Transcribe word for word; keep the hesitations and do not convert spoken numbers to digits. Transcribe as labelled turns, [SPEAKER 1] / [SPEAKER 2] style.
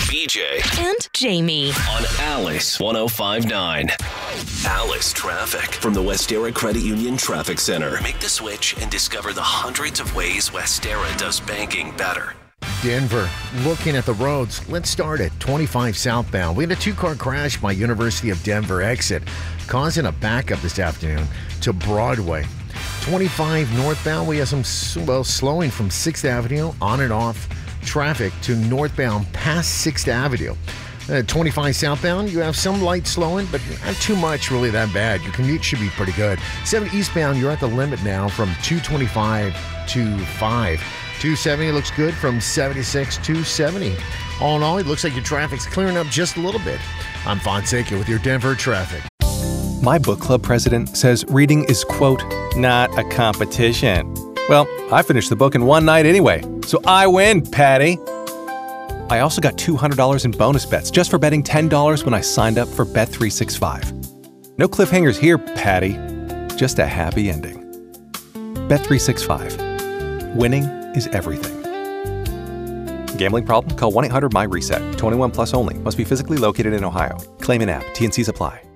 [SPEAKER 1] B J,
[SPEAKER 2] and Jamie
[SPEAKER 1] on Alice one oh five point nine. Alice Traffic from the Westera Credit Union Traffic Center. Make the switch and discover the hundreds of ways Westera does banking better.
[SPEAKER 3] Denver, looking at the roads. Let's start at twenty-five southbound. We had a two-car crash by University of Denver exit, causing a backup this afternoon to Broadway. twenty-five northbound, we have some, well, slowing from sixth Avenue on and off traffic to northbound past sixth Avenue. Uh, twenty-five southbound, you have some light slowing, but not too much really that bad. Your commute should be pretty good. seven eastbound, you're at the limit now from two twenty-five to five. two seventy looks good from seventy-six to seventy. All in all, it looks like your traffic's clearing up just a little bit. I'm Fonseca with your Denver traffic.
[SPEAKER 4] My book club president says reading is, quote, not a competition. Well, I finished the book in one night anyway, so I win, Patty. I also got two hundred dollars in bonus bets just for betting ten dollars when I signed up for Bet three sixty-five. No cliffhangers here, Patty. Just a happy ending. Bet three sixty-five. Winning is everything. Gambling problem? Call one eight hundred M Y RESET. twenty-one plus only. Must be physically located in Ohio. Claim in app. T and Cs apply.